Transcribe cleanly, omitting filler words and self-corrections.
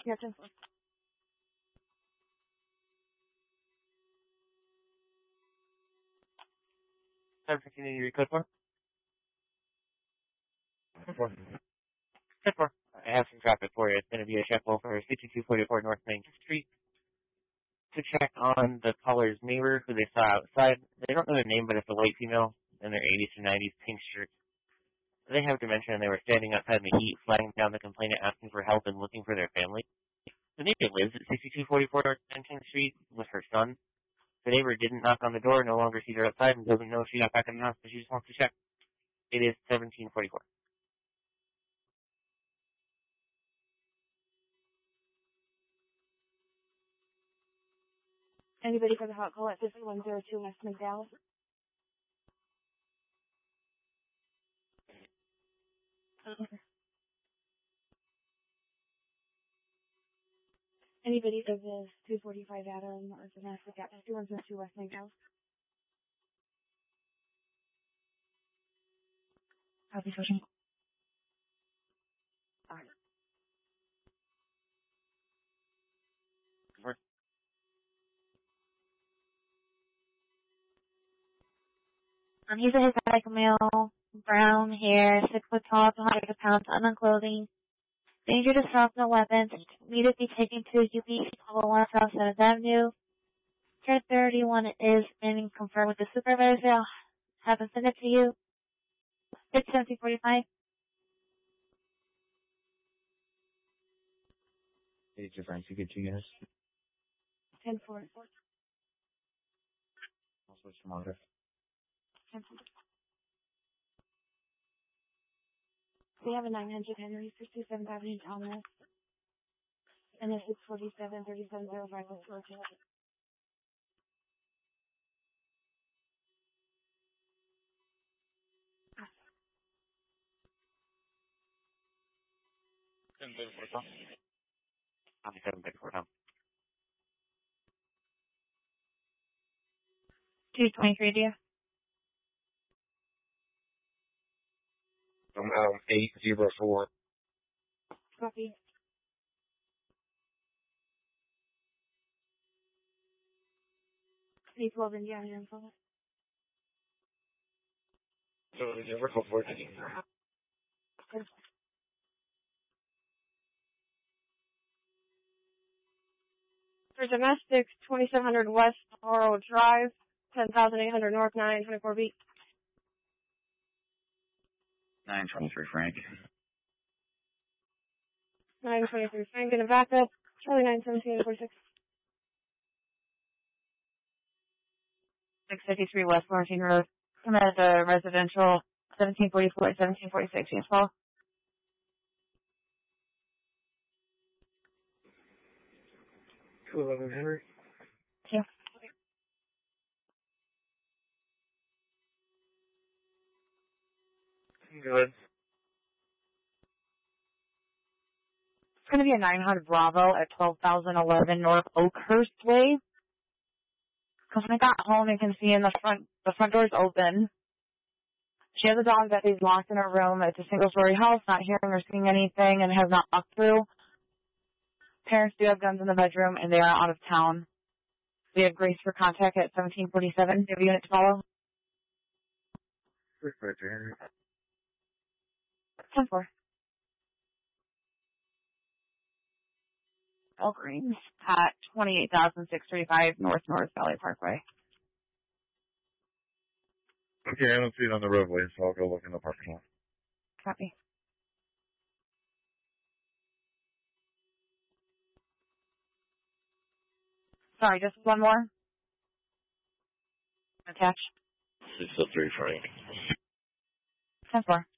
Yeah, 10-4. Code 4. 10-4. I have some traffic for you. It's going to be a shuttle for 6244 North Main Street to check on the caller's neighbor who they saw outside. They don't know their name, but it's a white female in their 80s or 90s, pink shirt. They have dementia, and they were standing outside in the heat, flagging down the complainant, asking for help and looking for their family. The neighbor lives at 6244 North 19th Street with her son. The neighbor didn't knock on the door, no longer sees her outside, and doesn't know if she got back in the house, but she just wants to check. It is 1744. Anybody for the hot call at 5102 West McDowell? Okay. Anybody for the 245 Adam or domestic at 5102 West McDowell? Copy, switching. Alright. He's a Hispanic male, brown hair, 6 foot tall, 100 pounds, unknown clothing. Danger to self, no weapons. Need to be taken to UPC 1201 South 7th Avenue. 1031 is in confirmed with the supervisor. I'll have him send it to you. It's 1745. Hey, Frank, you get you guys. 10-4. I'll switch them over. 10-4. We have a 900 Henry 67th Avenue Thomas. And a 647 3705 West Georgia. Copy 734, Tom. 223, dear. 804. Copy. C12 Indiana info. So, is it work for it? For domestic, 2700 West Oro Drive, 10,800 North 924 B. 923, Frank. 923 Frank, gonna back up. Charlie 917 653 West Florentine Road. Come out of the residential 1744 1746 James Paul. Hello, Henry. Yeah. Good. It's going to be a 900 Bravo at 12,011 North Oakhurst Way. Because when I got home, you can see in the front door's open. She has a dog that is locked in her room. It's a single-story house, not hearing or seeing anything, and has not walked through. Parents do have guns in the bedroom, and they are out of town. We have Grace for contact at 1747. Do you have a unit to follow? Perfect, Henry. 10-4. Walgreens at 28,635 North Valley Parkway. Okay, I don't see it on the roadway, so I'll go look in the parking lot. Copy. Sorry, just one more. Attach. 603, Frank. 10-4.